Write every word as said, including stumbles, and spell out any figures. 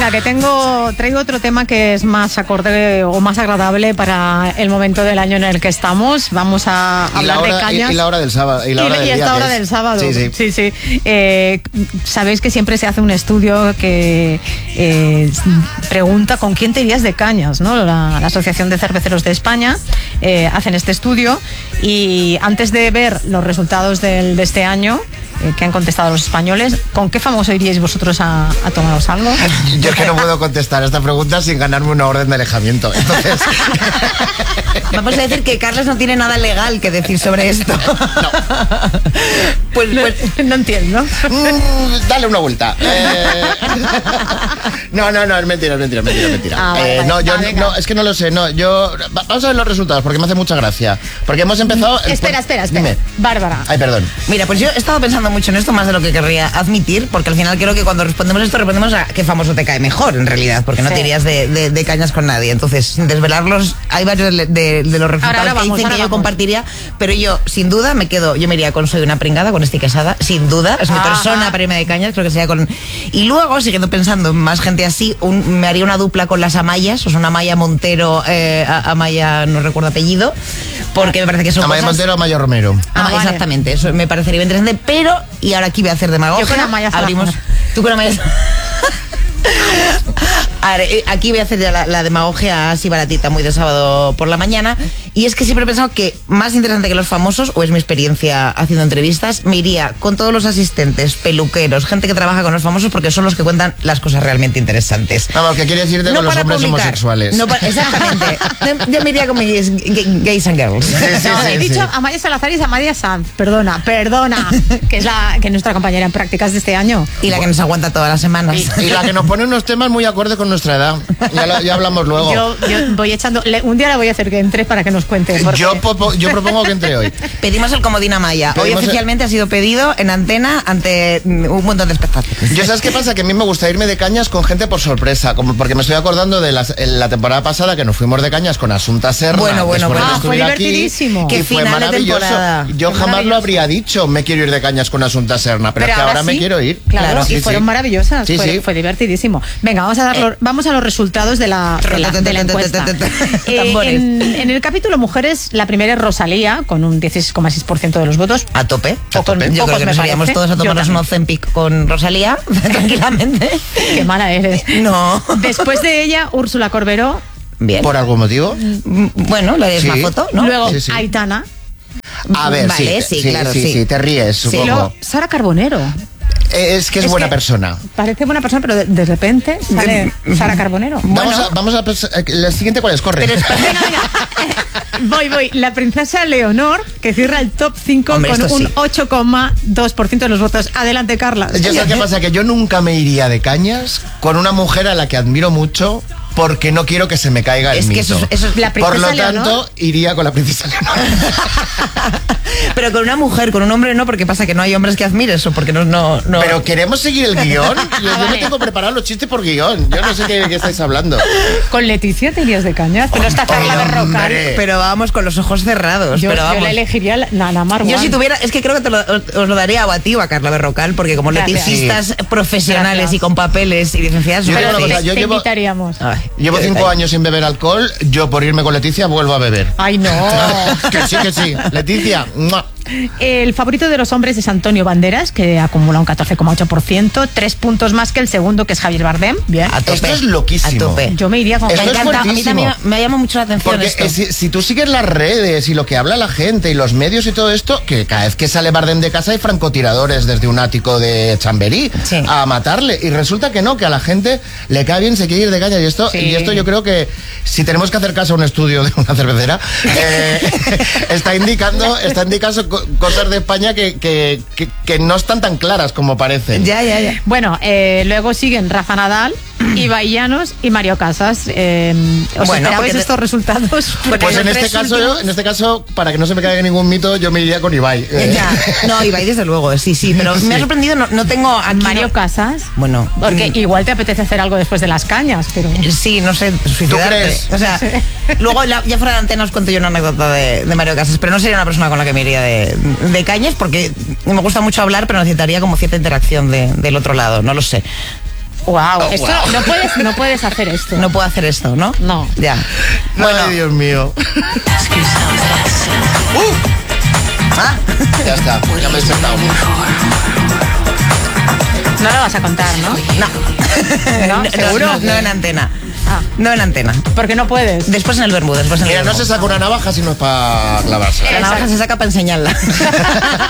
Venga, que tengo, traigo otro tema que es más acorde o más agradable para el momento del año en el que estamos. Vamos a y hablar hora, de cañas. Y, y la hora del sábado. Y, la hora y, del y día esta hora es. del sábado. Sí, sí. sí, sí. Eh, Sabéis que siempre se hace un estudio que eh, pregunta con quién te irías de cañas, ¿no? La, la Asociación de Cerveceros de España eh, hacen este estudio y antes de ver los resultados del, de este año, eh, que han contestado los españoles, ¿con qué famoso iríais vosotros a, a tomaros algo? Yo es que no puedo contestar a esta pregunta sin ganarme una orden de alejamiento. Entonces... Vamos a decir que Carles no tiene nada legal que decir sobre esto. No. Pues, pues no entiendo. Mm, dale una vuelta. Eh... No, no, no, es mentira, es mentira, es mentira, es mentira. Ah, eh, vale, no, vale, yo vale, no, es que no lo sé, no, yo vamos a ver los resultados porque me hace mucha gracia. Porque hemos empezado. Espera, por... espera, espera. Dime. Bárbara. Ay, perdón. Mira, pues yo he estado pensando mucho en esto, más de lo que querría admitir, porque al final creo que cuando respondemos esto, respondemos a qué famoso te cae mejor, en realidad, porque no Sí. te irías de, de, de cañas con nadie. Entonces, sin desvelarlos, hay varios de, de, de los resultados Ahora, ahora que vamos, dicen ahora que yo vamos. compartiría, pero yo, sin duda, me quedo, yo me iría con Soy una pringada, con Esti Quesada, sin duda, es mi Ajá. persona para irme de cañas, creo que sería con... Y luego, siguiendo pensando en más gente así, un, me haría una dupla con las Amayas, o sea, una Amaya Montero, eh, a- Amaya, no recuerdo apellido, porque me parece que son Amaya cosas... Montero, Amaya Romero. Ah, Ah, vale. exactamente, eso me parecería interesante, pero, y ahora aquí voy a hacer demagogia. Yo con Amaya Salazar. Abrimos. Tú con Amaya A ver, eh, aquí voy a hacer ya la, la demagogia así baratita, muy de sábado por la mañana. Y es que siempre he pensado que más interesante que los famosos, o es mi experiencia haciendo entrevistas, me iría con todos los asistentes, peluqueros, gente que trabaja con los famosos, porque son los que cuentan las cosas realmente interesantes. Vamos, que quieres irte No con los para hombres publicar, homosexuales. no para- exactamente. Yo me iría con mis gay- gays and girls. Sí, sí, No, sí, he sí. dicho Amaya Salazar y es Amaya Sanz. Perdona, perdona. Que es, la, que es nuestra compañera en prácticas de este año. Y la que nos aguanta todas las semanas. Y la que nos pone unos temas muy acordes con nuestra edad. Ya, lo- ya hablamos luego. Yo, yo voy echando. le- un día le voy a hacer que entre para que nos cuente. porque- Yo, popo- yo propongo que entre hoy. Pedimos el comodín Amaya. Hoy Pedimos el- oficialmente ha sido pedido en antena ante mm, un montón de espectáculos. Yo, ¿sabes qué pasa? Que a mí me gusta irme de cañas con gente por sorpresa, como porque me estoy acordando de las- en la temporada pasada que nos fuimos de cañas con Asunta Serna. Bueno, bueno, después de bueno. que Ah, fue estuviera aquí, divertidísimo. y Qué fue final de maravilloso. temporada. Yo Qué jamás lo maravilloso. habría dicho, me quiero ir de cañas con Asunta Serna, pero, es que ahora me sí. quiero ir. Claro, Claro, y sí, fueron sí. maravillosas. Sí, fue, sí. fue divertidísimo. Venga, vamos a, dar los- vamos a los resultados de la, de la, de la encuesta. Eh, Tambores. en, en el capítulo Mujeres, la primera es Rosalía, con un dieciséis coma seis por ciento de los votos. A tope. O con Yo pocos, creo que me nos iríamos parece. todos a Yo tomarnos un también. Ozempic con Rosalía, tranquilamente. Qué mala eres. No. Después de ella, Úrsula Corberó. Bien. ¿Por algún motivo? Mm, Bueno, le des Sí. una foto, ¿no? Luego, Sí, sí. Aitana. A ver, Vale, sí, sí, claro, sí, sí. sí, te ríes, Sí. Y supongo. luego, Sara Carbonero. Eh, Es que es, Es buena que- persona. Parece buena persona, pero de, de repente sale Sara Carbonero. Vamos a, vamos a pens- eh, la siguiente, ¿cuál es? Corre. Pero espera, Venga, venga. Voy, voy. La princesa Leonor, que cierra el top cinco Hombre, con esto un sí. ocho coma dos por ciento de los votos. Adelante, Carla. Yo sé qué pasa, que yo nunca me iría de cañas con una mujer a la que admiro mucho porque no quiero que se me caiga el Es que mito. eso es- eso es la Por lo princesa tanto, Leonor. iría con la princesa Leonor. pero con una mujer, con un hombre no, porque pasa que no hay hombres que admires o porque no... no, no. Pero queremos seguir el guión. Yo, yo vale. me tengo preparado los chistes por guión. Yo no sé qué, qué estáis hablando. Con Leticia te irías de cañas, pero está Carla Hombre. Berrocal. Pero vamos con los ojos cerrados. Yo, pero yo vamos. le elegiría la- Nana Marwan. Yo si tuviera, es que creo que te lo, os lo daría a ti o a Carla Berrocal, porque como Gracias. leticistas profesionales Gracias. y con papeles y licenciadas, Yo súper digo una te, cosa, feliz. yo te llevo- invitaríamos. Ay, Llevo qué cinco detalle. años sin beber alcohol. Yo por irme con Leticia vuelvo a beber. Ay, no. Que sí, que sí. Leticia. ¡mua! El favorito de los hombres es Antonio Banderas, que acumula un catorce coma ocho por ciento, tres puntos más que el segundo, que es Javier Bardem. Bien. A tope. Esto es loquísimo. A tope. Yo me iría con Esto Me es encanta, a mí fuertísimo. también me llama mucho la atención Porque esto. eh, si, si tú sigues las redes y lo que habla la gente y los medios y todo esto, que cada vez que sale Bardem de casa hay francotiradores desde un ático de Chamberí Sí. a matarle. Y resulta que no, que a la gente le cae bien, se quiere ir de caña. Y esto, Sí. y esto yo creo que si tenemos que hacer caso a un estudio de una cervecera, eh, está indicando, está indicando co- cosas de España que, que, que, que no están tan claras como parecen. Ya, ya, ya. Bueno, eh, luego siguen Rafa Nadal, Ibai Llanos y Mario Casas. Eh, ¿Os Bueno, esperabais porque te- estos resultados? Porque Pues los en este tres caso, últimos- en este caso, para que no se me caiga ningún mito, yo me iría con Ibai. Eh, Ya. No, Ibai, desde luego, sí, sí, pero me ha sorprendido, no, no tengo aquí, Mario no- Casas. Bueno, Porque mm, igual te apetece hacer algo después de las cañas, pero... sí, no sé, suicidarte. crees? O sea, luego la- ya fuera de antena os cuento yo una anécdota de, de Mario Casas, pero no sería una persona con la que me iría de, de cañas porque me gusta mucho hablar, pero necesitaría como cierta interacción de- del otro lado, no lo sé. Wow, Oh, esto wow. no puedes, no puedes hacer esto. No puedo hacer esto, ¿no? No. Ya. Bueno, ay, Dios mío. Uh, Ah, ya está, ya me he despertado. No lo vas a contar, ¿no? no, ¿No? ¿Seguro? no, no en antena. Ah. No en antena. Porque no puedes. Después en el Bermú, después en el Mira, no Bermú. se saca una navaja si no es para clavarse. La navaja se saca para enseñarla.